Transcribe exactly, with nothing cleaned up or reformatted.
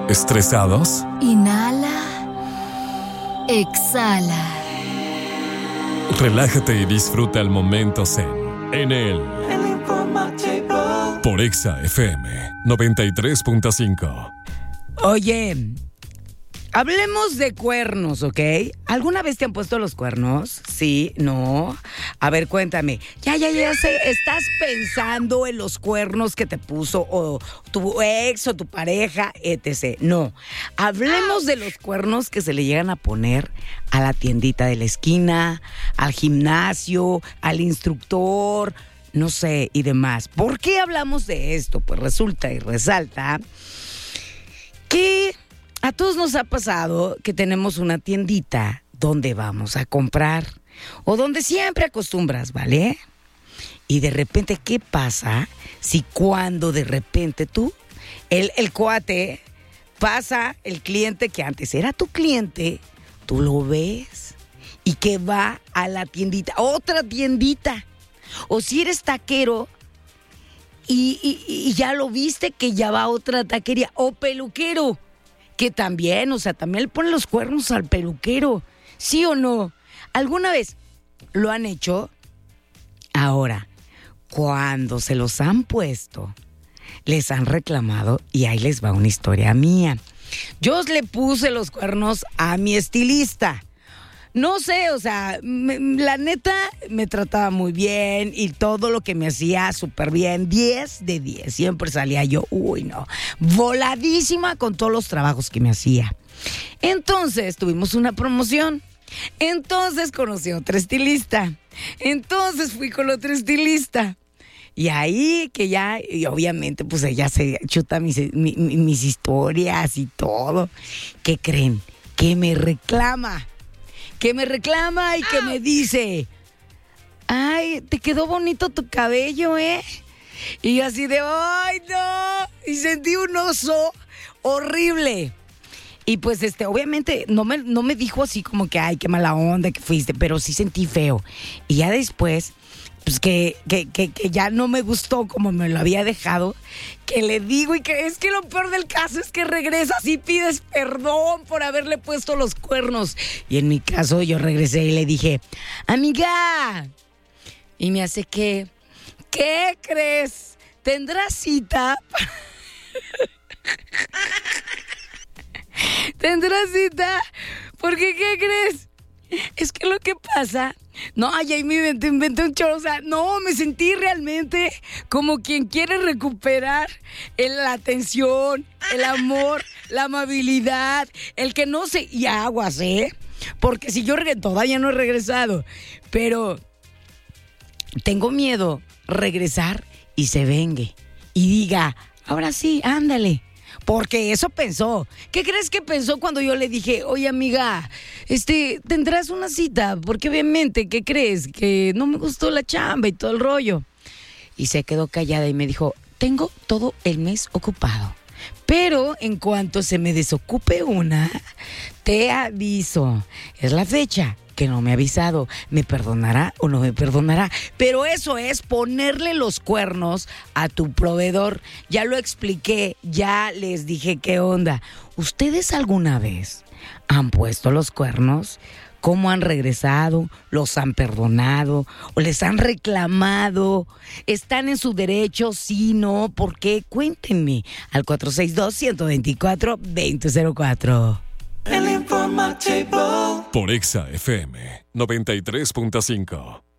¿Estresados? Inhala. Exhala. Relájate y disfruta el momento zen en el por Exa F M noventa y tres punto cinco. Oye, hablemos de cuernos, ¿ok? ¿Alguna vez te han puesto los cuernos? ¿Sí? ¿No? A ver, cuéntame. Ya, ya, ya sé, ¿estás pensando en los cuernos que te puso o tu ex o tu pareja, etcétera? No. Hablemos de los cuernos que se le llegan a poner a la tiendita de la esquina, al gimnasio, al instructor, no sé, y demás. ¿Por qué hablamos de esto? Pues resulta y resalta que a todos nos ha pasado que tenemos una tiendita donde vamos a comprar o donde siempre acostumbras, ¿vale? Y de repente, ¿qué pasa si cuando de repente tú, el, el cuate, pasa el cliente que antes era tu cliente, tú lo ves y que va a la tiendita, otra tiendita? O si eres taquero y, y, y ya lo viste que ya va a otra taquería, o peluquero, que también, o sea, también le ponen los cuernos al peluquero, ¿sí o no? ¿Alguna vez lo han hecho? Ahora, cuando se los han puesto, les han reclamado y ahí les va una historia mía. Yo le puse los cuernos a mi estilista. No sé, o sea, me, la neta me trataba muy bien y todo lo que me hacía súper bien, diez de diez. Siempre salía yo, uy, no, voladísima con todos los trabajos que me hacía. Entonces tuvimos una promoción. Entonces conocí a otra estilista. Entonces fui con otra estilista. Y ahí que ya, y obviamente, pues ella se chuta mis, mis, mis historias y todo. ¿Qué creen? Que me reclama. Que me reclama y que me dice, ay, te quedó bonito tu cabello, ¿eh? Y yo así de, ay, no. Y sentí un oso horrible. Y pues, este, obviamente, no me, no me dijo así como que, ay, qué mala onda que fuiste, pero sí sentí feo. Y ya después, pues que, que, que, que ya no me gustó como me lo había dejado, que le digo, y que es que lo peor del caso es que regresas y pides perdón por haberle puesto los cuernos. Y en mi caso yo regresé y le dije, amiga, y me hace que, ¿qué crees? ¿Tendrás cita? ¿Tendrás cita? Porque, ¿qué crees? Es que lo que pasa... No, ay, ahí me inventé, inventé un chorro, o sea, no, me sentí realmente como quien quiere recuperar el, la atención, el amor, la amabilidad, el que no se... Y aguas, ¿eh? Porque si yo re, todavía no he regresado, pero tengo miedo regresar y se vengue y diga, ahora sí, ándale. Porque eso pensó. ¿Qué crees que pensó cuando yo le dije, oye, amiga, este, tendrás una cita? Porque obviamente, ¿qué crees? Que no me gustó la chamba y todo el rollo. Y se quedó callada y me dijo, tengo todo el mes ocupado. Pero en cuanto se me desocupe una, te aviso. Es la fecha que no me ha avisado. ¿Me perdonará o no me perdonará? Pero eso es ponerle los cuernos a tu proveedor. Ya lo expliqué, ya les dije qué onda. ¿Ustedes alguna vez han puesto los cuernos? ¿Cómo han regresado? ¿Los han perdonado? ¿O les han reclamado? ¿Están en su derecho? Sí, no. ¿Por qué? Cuéntenme al cuatro seis dos, uno dos cuatro, dos cero cero cuatro. El informativo por Exa F M noventa y tres punto cinco.